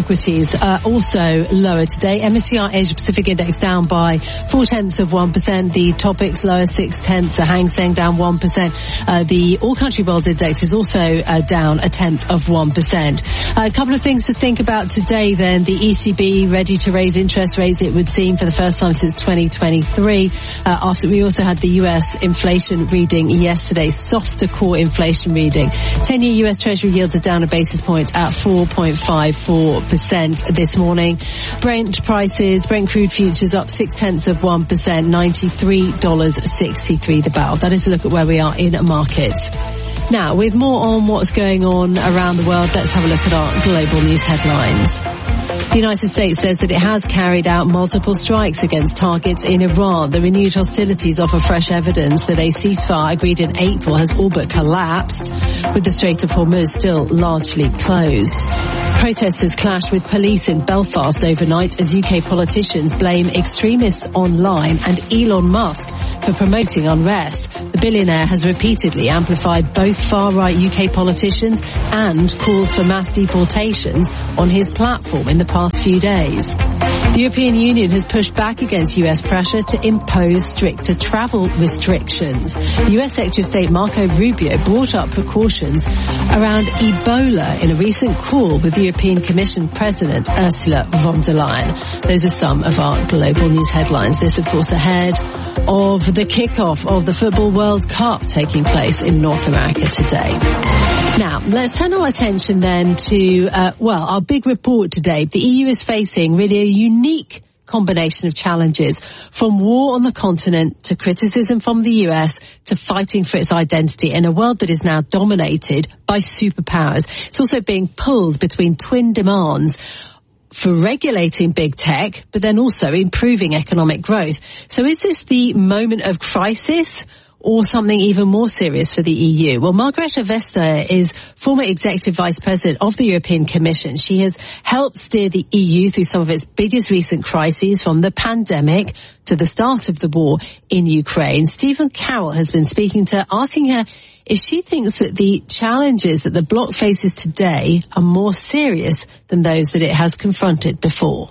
equities are also lower today. M S C I Asia Pacific Index down by four tenths of one percent. The Topix lower six tenths. The Hang Seng down one percent. Uh, the All Country World Index is also uh, down a tenth of one percent. Uh, a couple of things to think about today then. The E C B ready to raise interest rates, it would seem, for the first time since twenty twenty-three. Uh, after we also had the U S inflation reading yesterday, softer core inflation reading. ten-year U S Treasury yields are down a basis point at four point five four percent this morning. Brent prices, Brent crude futures up six tenths of one percent, ninety-three dollars sixty-three the barrel. That is a look at where we are in markets. Now, with more on what's going on around the world, let's have a look at our global news headlines. The United States says that it has carried out multiple strikes against targets in Iran. The renewed hostilities offer fresh evidence that a ceasefire agreed in April has all but collapsed, with the Strait of Hormuz still largely closed. Protesters clashed with police in Belfast overnight as U K politicians blame extremists online and Elon Musk for promoting unrest. The billionaire has repeatedly amplified both far-right U K politicians and called for mass deportations on his platform in the past few days. The European Union has pushed back against U S pressure to impose stricter travel restrictions. U S Secretary of State Marco Rubio brought up precautions around Ebola in a recent call with the European Commission President Ursula von der Leyen. Those are some of our global news headlines. This, of course, ahead of the kickoff of the Football World Cup taking place in North America today. Now, let's turn our attention then to, uh, well, our big report today. The E U is facing really a unique combination of challenges, from war on the continent to criticism from the U S to fighting for its identity in a world that is now dominated by superpowers. It's also being pulled between twin demands for regulating big tech, but then also improving economic growth. So is this the moment of crisis or something even more serious for the E U? Well, Margrethe Vestager is former Executive Vice President of the European Commission. She has helped steer the E U through some of its biggest recent crises, from the pandemic to the start of the war in Ukraine. Stephen Carroll has been speaking to her, asking her if she thinks that the challenges that the bloc faces today are more serious than those that it has confronted before.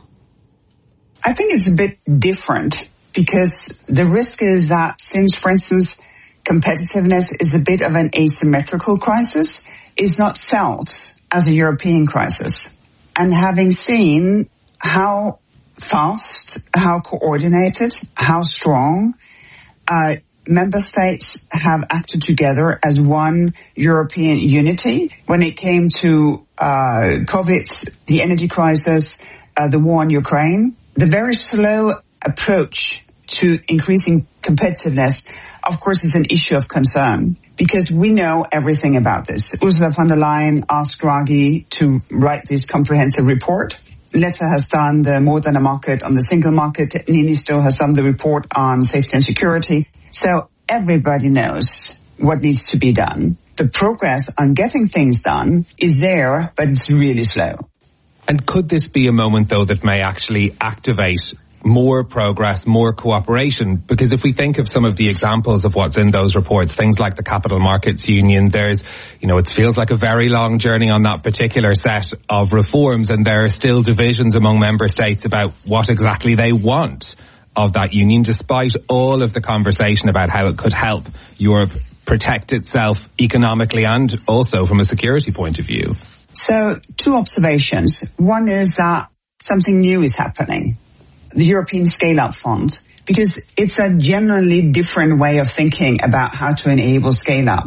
I think it's a bit different, because the risk is that since, for instance, competitiveness is a bit of an asymmetrical crisis, is not felt as a European crisis. And having seen how fast, how coordinated, how strong uh, member states have acted together as one European unity when it came to uh, COVID, the energy crisis, uh, the war in Ukraine, the very slow approach to increasing competitiveness, of course, is an issue of concern, because we know everything about this. Ursula von der Leyen asked Draghi to write this comprehensive report. Letta has done the more than a market on the single market. Niinisto has done the report on safety and security. So everybody knows what needs to be done. The progress on getting things done is there, but it's really slow. And could this be a moment, though, that may actually activate more progress, more cooperation? Because if we think of some of the examples of what's in those reports, things like the Capital Markets Union, there's, you know, it feels like a very long journey on that particular set of reforms, and there are still divisions among member states about what exactly they want of that union, despite all of the conversation about how it could help Europe protect itself economically and also from a security point of view. So, two observations. One is that something new is happening. The European Scale-Up Fund, because it's a generally different way of thinking about how to enable scale-up.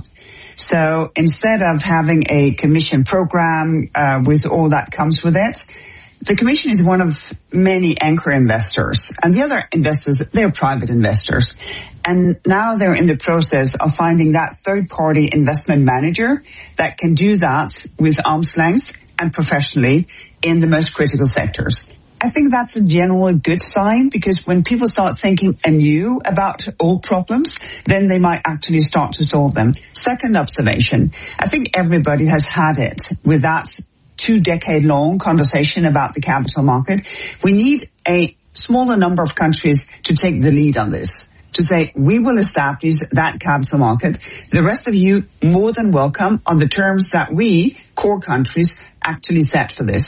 So instead of having a commission program uh, with all that comes with it, the Commission is one of many anchor investors. And the other investors, they're private investors. And now they're in the process of finding that third-party investment manager that can do that with arm's length and professionally in the most critical sectors. I think that's a general good sign, because when people start thinking anew about old problems, then they might actually start to solve them. Second observation, I think everybody has had it with that two-decade-long conversation about the capital market. We need a smaller number of countries to take the lead on this, to say, we will establish that capital market. The rest of you, more than welcome on the terms that we, core countries, actually set for this.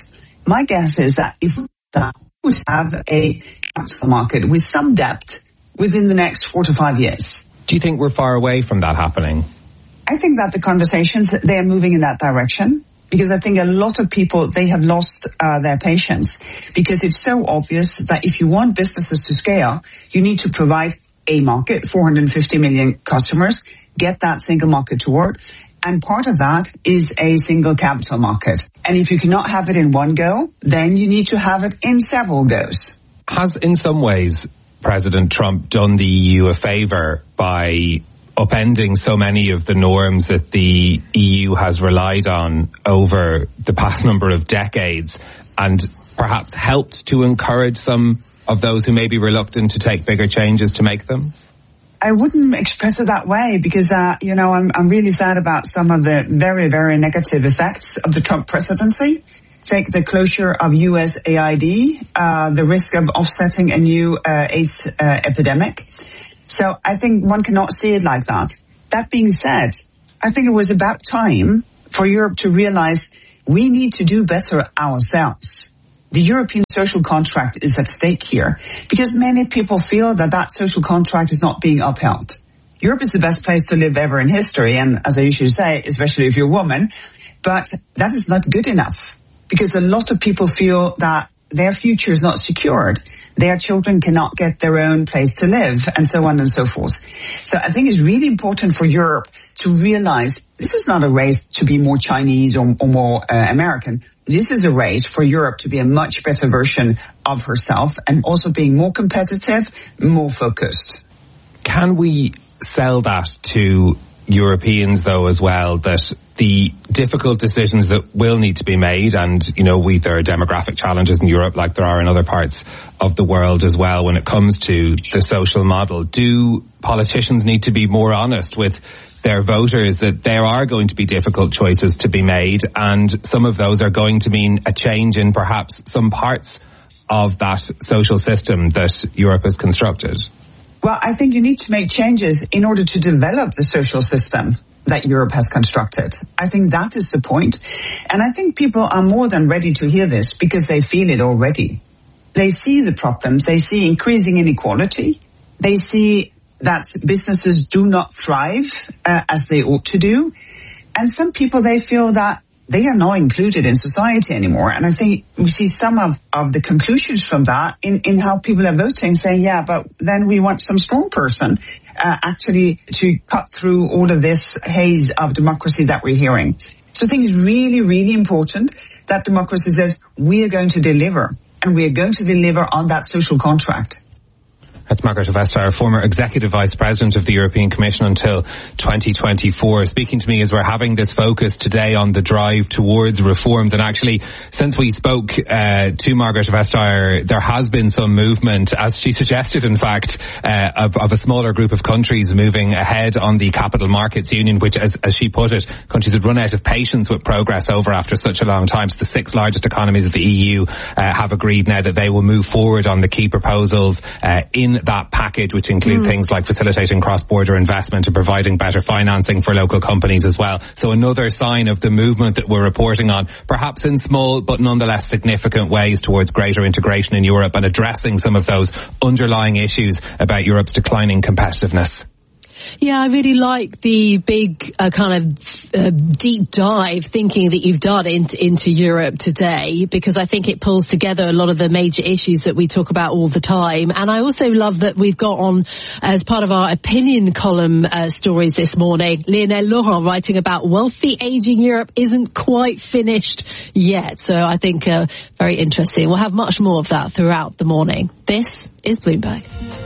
My guess is that if we would have a capital market with some depth within the next four to five years. Do you think we're far away from that happening? I think that the conversations, they are moving in that direction. Because I think a lot of people, they have lost uh, their patience. Because it's so obvious that if you want businesses to scale, you need to provide a market, four hundred fifty million customers, get that single market to work. And part of that is a single capital market. And if you cannot have it in one go, then you need to have it in several goes. Has, in some ways, President Trump done the E U a favor by upending so many of the norms that the E U has relied on over the past number of decades, and perhaps helped to encourage some of those who may be reluctant to take bigger changes to make them? I wouldn't express it that way because, uh, you know, I'm, I'm really sad about some of the very, very negative effects of the Trump presidency. Take the closure of U S A I D, uh, the risk of offsetting a new uh, AIDS uh, epidemic. So I think one cannot see it like that. That being said, I think it was about time for Europe to realize we need to do better ourselves. The European social contract is at stake here because many people feel that that social contract is not being upheld. Europe is the best place to live ever in history, and as I usually say, especially if you're a woman, but that is not good enough because a lot of people feel that their future is not secured. Their children cannot get their own place to live, and so on and so forth. So I think it's really important for Europe to realize this is not a race to be more Chinese or, or more uh, American. This is a race for Europe to be a much better version of herself and also being more competitive, more focused. Can we sell that to Europeans, though, as well, that the difficult decisions that will need to be made, and, you know, we there are demographic challenges in Europe like there are in other parts of the world as well when it comes to the social model. Do politicians need to be more honest with their voters that there are going to be difficult choices to be made, and some of those are going to mean a change in perhaps some parts of that social system that Europe has constructed? Well, I think you need to make changes in order to develop the social system that Europe has constructed. I think that is the point. And I think people are more than ready to hear this because they feel it already. They see the problems. They see increasing inequality. They see that businesses do not thrive uh, as they ought to do. And some people, they feel that they are not included in society anymore. And I think we see some of, of the conclusions from that in, in how people are voting, saying, yeah, but then we want some strong person uh, actually to cut through all of this haze of democracy that we're hearing. So I think it's really, really important that democracy says we are going to deliver, and we are going to deliver on that social contract. That's Margrethe Vestager, former Executive Vice President of the European Commission until twenty twenty-four, speaking to me as we're having this focus today on the drive towards reforms. And actually, since we spoke uh, to Margrethe Vestager, there has been some movement, as she suggested, in fact, uh, of, of a smaller group of countries moving ahead on the Capital Markets Union, which, as, as she put it, countries had run out of patience with progress over after such a long time. So the six largest economies of the E U uh, have agreed now that they will move forward on the key proposals uh, in that package, which include mm. things like facilitating cross-border investment and providing better financing for local companies as well. So another sign of the movement that we're reporting on, perhaps in small but nonetheless significant ways towards greater integration in Europe and addressing some of those underlying issues about Europe's declining competitiveness. Yeah, I really like the big uh, kind of uh, deep dive thinking that you've done into, into Europe today, because I think it pulls together a lot of the major issues that we talk about all the time. And I also love that we've got on, as part of our opinion column uh, stories this morning, Lionel Laurent writing about wealthy aging Europe isn't quite finished yet. So I think uh, very interesting. We'll have much more of that throughout the morning. This is Bloomberg.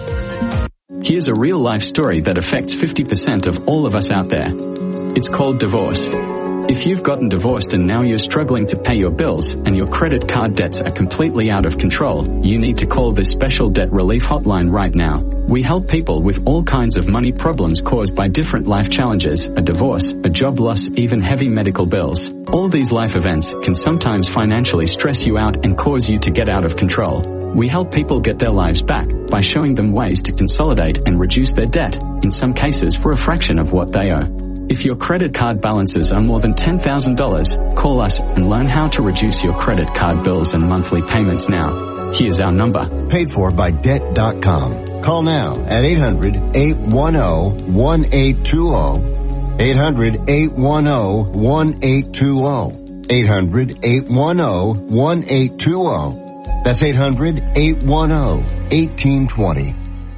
Here's a real-life story that affects fifty percent of all of us out there. It's called divorce. If you've gotten divorced and now you're struggling to pay your bills and your credit card debts are completely out of control, you need to call this special debt relief hotline right now. We help people with all kinds of money problems caused by different life challenges, a divorce, a job loss, even heavy medical bills. All these life events can sometimes financially stress you out and cause you to get out of control. We help people get their lives back by showing them ways to consolidate and reduce their debt, in some cases for a fraction of what they owe. If your credit card balances are more than ten thousand dollars, call us and learn how to reduce your credit card bills and monthly payments now. Here's our number. Paid for by debt dot com. Call now at eight hundred, eight one zero, one eight two zero. eight hundred, eight one zero, one eight two zero. eight hundred, eight one zero, one eight two zero. That's eight hundred, eight one zero, one eight two zero.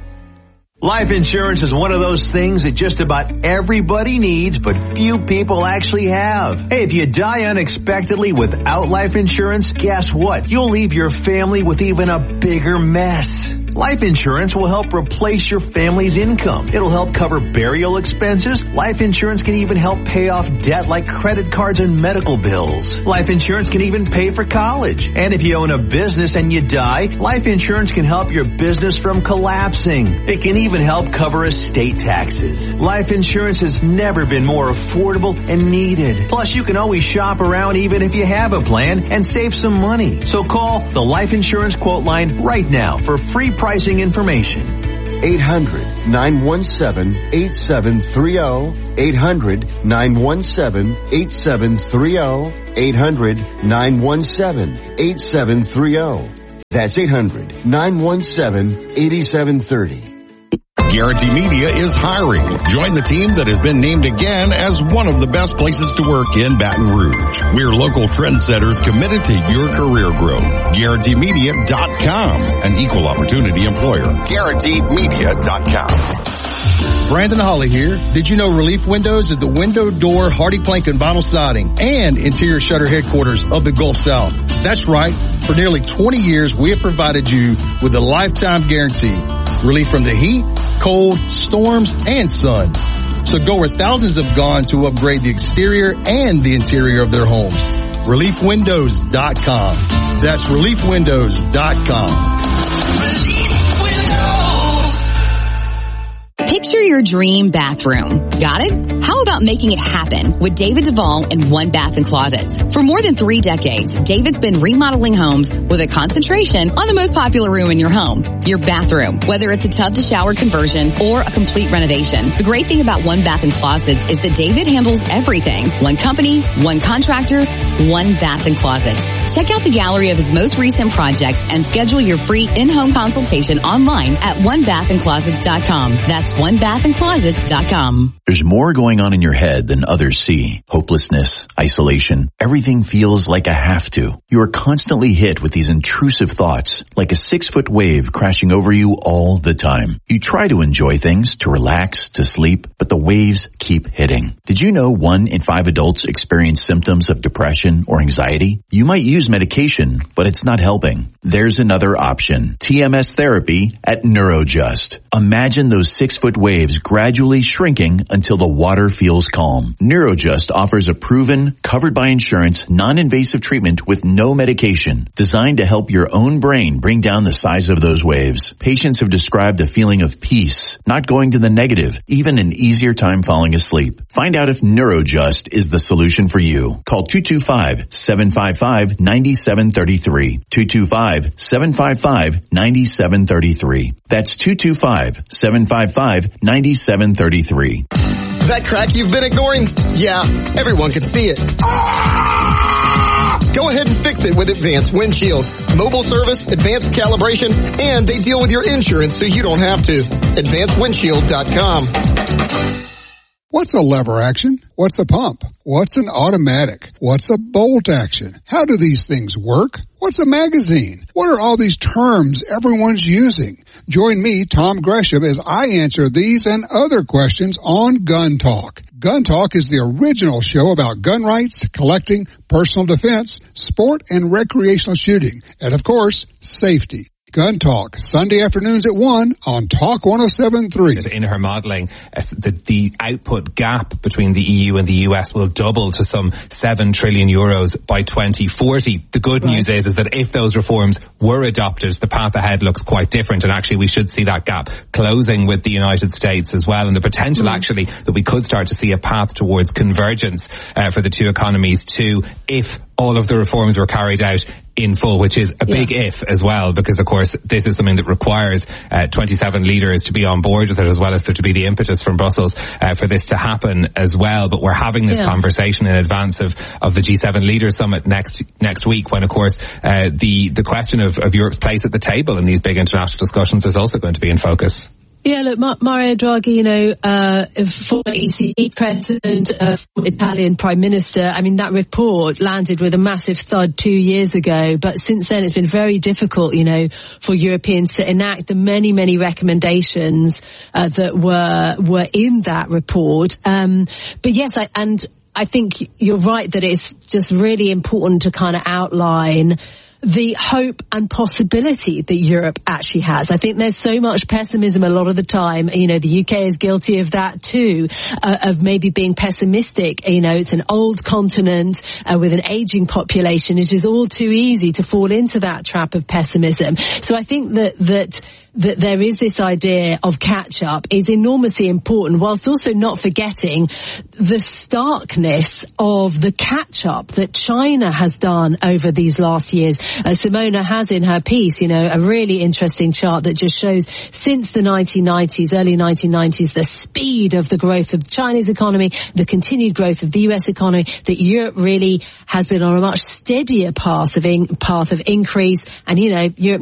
Life insurance is one of those things that just about everybody needs, but few people actually have. Hey, if you die unexpectedly without life insurance, guess what? You'll leave your family with even a bigger mess. Life insurance will help replace your family's income. It'll help cover burial expenses. Life insurance can even help pay off debt like credit cards and medical bills. Life insurance can even pay for college. And if you own a business and you die, life insurance can help your business from collapsing. It can even help cover estate taxes. Life insurance has never been more affordable and needed. Plus, you can always shop around even if you have a plan and save some money. So call the Life Insurance Quote Line right now for free pricing information. eight hundred, nine one seven, eight seven three zero. eight hundred, nine one seven, eight seven three zero. eight hundred, nine one seven, eight seven three zero. That's eight hundred, nine one seven, eight seven three zero. Guarantee Media is hiring. Join the team that has been named again as one of the best places to work in Baton Rouge. We're local trendsetters committed to your career growth. Guarantee Media dot com, an equal opportunity employer. Guarantee Media dot com. Brandon Holly here. Did you know Relief Windows is the window, door, hardy plank, and vinyl siding and interior shutter headquarters of the Gulf South? That's right. For nearly twenty years, we have provided you with a lifetime guarantee. Relief from the heat, cold, storms, and sun. So go where thousands have gone to upgrade the exterior and the interior of their homes. Relief Windows dot com. That's Relief Windows dot com. Picture your dream bathroom. Got it? How about making it happen with David Duvall and One Bath and Closets? For more than three decades, David's been remodeling homes with a concentration on the most popular room in your home, your bathroom. Whether it's a tub to shower conversion or a complete renovation, the great thing about One Bath and Closets is that David handles everything. One company, one contractor, One Bath and Closets. Check out the gallery of his most recent projects and schedule your free in-home consultation online at one bath and closets dot com. That's one bath and closets dot com. There's more going on in your head than others see. Hopelessness, isolation, everything feels like a have to. You are constantly hit with these intrusive thoughts, like a six-foot wave crashing over you all the time. You try to enjoy things, to relax, to sleep, but the waves keep hitting. Did you know one in five adults experience symptoms of depression or anxiety? You might use medication, but it's not helping. There's another option. T M S therapy at Neurojust. Imagine those six-foot waves gradually shrinking until the water feels calm. Neurojust offers a proven, covered by insurance, non-invasive treatment with no medication, designed to help your own brain bring down the size of those waves. Patients have described a feeling of peace, not going to the negative, even an easier time falling asleep. Find out if Neurojust is the solution for you. Call two two five, seven five five, nine seven three three. two two five, seven five five, nine seven three three. That's two two five, seven five five, nine seven three three. That crack you've been ignoring? Yeah, everyone can see it. Ah! Go ahead and fix it with Advanced Windshield. Mobile service, advanced calibration, and they deal with your insurance so you don't have to. advanced windshield dot com. What's a lever action? What's a pump? What's an automatic? What's a bolt action? How do these things work? What's a magazine? What are all these terms everyone's using? Join me, Tom Gresham, as I answer these and other questions on Gun Talk. Gun Talk is the original show about gun rights, collecting, personal defense, sport and recreational shooting, and of course, safety. Gun Talk, Sunday afternoons at one on Talk one oh seven point three. In her modelling, uh, the, the output gap between the E U and the U S will double to some seven trillion euros by twenty forty. The good right. news is, is that if those reforms were adopted, the path ahead looks quite different, and actually we should see that gap closing with the United States as well, and the potential mm. actually that we could start to see a path towards convergence uh, for the two economies too, if all of the reforms were carried out in full, which is a big yeah. if as well, because of course this is something that requires uh, twenty-seven leaders to be on board with it, as well as there to be the impetus from Brussels uh, for this to happen as well. But we're having this yeah. conversation in advance of, of the G seven Leaders Summit next next week, when of course uh, the the question of, of Europe's place at the table in these big international discussions is also going to be in focus. Yeah, look, Ma- Mario Draghi, you know, uh, former E C B president, uh, Italian prime minister. I mean, that report landed with a massive thud two years ago. But since then, it's been very difficult, you know, for Europeans to enact the many, many recommendations uh, that were were in that report. Um, but yes, I, and I think you're right that it's just really important to kind of outline the hope and possibility that Europe actually has. I think there's so much pessimism a lot of the time. You know, the U K is guilty of that too, uh, of maybe being pessimistic. You know, it's an old continent uh, with an aging population. It is all too easy to fall into that trap of pessimism. So I think that, that, that there is this idea of catch-up is enormously important, whilst also not forgetting the starkness of the catch-up that China has done over these last years. Uh, Simona has in her piece, you know, a really interesting chart that just shows since the nineteen nineties, early nineteen nineties, the speed of the growth of the Chinese economy, the continued growth of the U S economy, that Europe really has been on a much steadier path of, in, path of increase. And, you know, Europe